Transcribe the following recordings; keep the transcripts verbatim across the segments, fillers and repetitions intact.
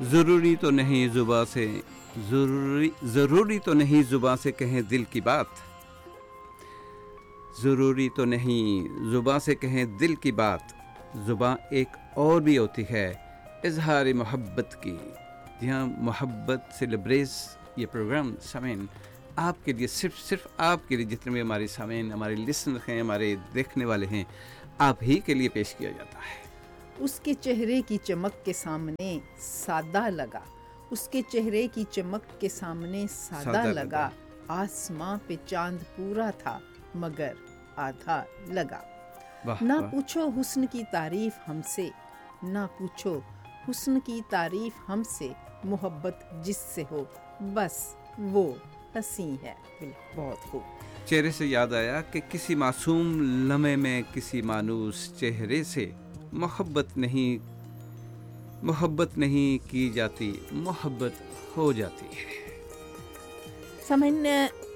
ضروری تو نہیں زباں سے ضروری ضروری تو نہیں زباں سے کہیں دل کی بات، ضروری تو نہیں زباں سے کہیں دل کی بات، زباں ایک اور بھی ہوتی ہے اظہار محبت کی۔ جی ہاں، محبت سے لبریز یہ پروگرام سامعین آپ کے لیے، صرف صرف آپ کے لیے، جتنے بھی ہمارے سامعین، ہمارے لسنر ہیں، ہمارے دیکھنے والے ہیں، آپ ہی کے لیے پیش کیا جاتا ہے۔ اس کے چہرے کی چمک کے سامنے سادہ لگا، اس کے چہرے کی چمک کے سامنے سادہ, سادہ لگا, لگا۔ آسماں پہ چاند پورا تھا مگر آدھا لگا۔ واہ نہ واہ، پوچھو حسن کی تعریف ہم سے، نہ پوچھو حسن کی تعریف ہم سے، محبت جس سے ہو بس وہ حسین ہے۔ بہت خوب۔ چہرے سے یاد آیا کہ کسی معصوم لمحے میں کسی مانوس چہرے سے محبت نہیں محبت نہیں کی جاتی، محبت ہو جاتی ہے۔ سامعین،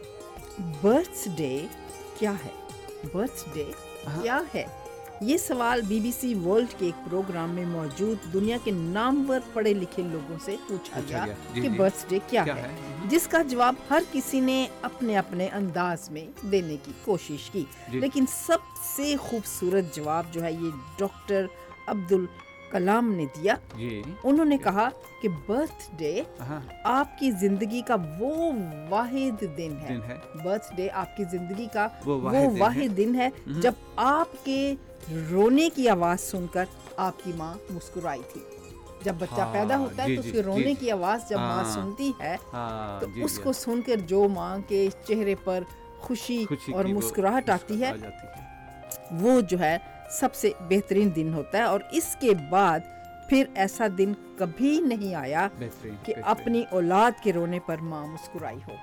برتھ ڈے کیا ہے؟ برتھ ڈے کیا ہے؟ یہ سوال بی بی سی ورلڈ کے ایک پروگرام میں موجود دنیا کے نامور پڑھے لکھے لوگوں سے پوچھا گیا کہ برتھ ڈے کیا ہے، جس کا جواب ہر کسی نے اپنے اپنے انداز میں دینے کی کوشش کی، لیکن سب سے خوبصورت جواب جو ہے یہ ڈاکٹر عبدالکلام نے دیا۔ انہوں نے کہا کہ برتھ ڈے آپ کی زندگی کا وہ واحد دن ہے، برتھ ڈے آپ کی زندگی کا وہ واحد دن ہے جب آپ کے رونے کی آواز سن کر آپ کی ماں مسکرائی تھی۔ جب بچہ پیدا ہوتا ہے تو اس کے رونے کی آواز جب ماں سنتی ہے تو اس کو سن کر جو ماں کے چہرے پر خوشی اور مسکراہٹ آتی ہے وہ جو ہے سب سے بہترین دن ہوتا ہے، اور اس کے بعد پھر ایسا دن کبھی نہیں آیا کہ اپنی اولاد کے رونے پر ماں مسکرائی ہو۔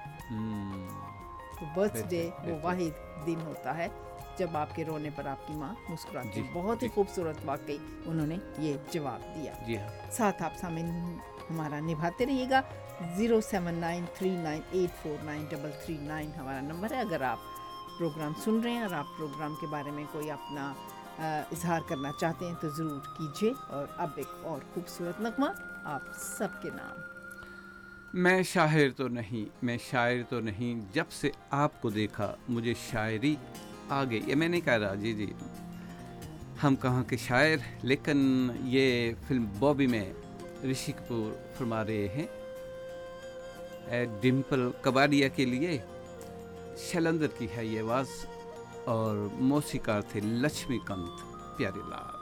تو برتھ ڈے وہ واحد دن ہوتا ہے جب آپ کے رونے پر آپ کی ماں مسکراتی ہے۔ بہت ہی خوبصورت واقعی انہوں نے یہ جواب دیا۔ ساتھ آپ سامعین ہمارا نبھاتے رہیے گا۔ Zero seven nine three nine eight four nine double three nine ہمارا نمبر ہے۔ اگر آپ پروگرام سن رہے ہیں اور آپ پروگرام کے بارے میں کوئی اپنا اظہار کرنا چاہتے ہیں تو ضرور کیجیے۔ اور اب ایک اور خوبصورت نغمہ آپ سب کے نام۔ میں شاعر تو نہیں، میں شاعر تو نہیں، جب سے آپ کو دیکھا مجھے شاعری آ گئی۔ یہ میں نہیں کہہ رہا، جی جی ہم کہاں کے شاعر، لیکن یہ فلم بابی میں رشی کپور فرما رہے ہیں اے ڈمپل کباڈیا کے لیے۔ شیلندر کی ہے یہ آواز اور موسیقار تھے لکشمی کانت پیارے لال۔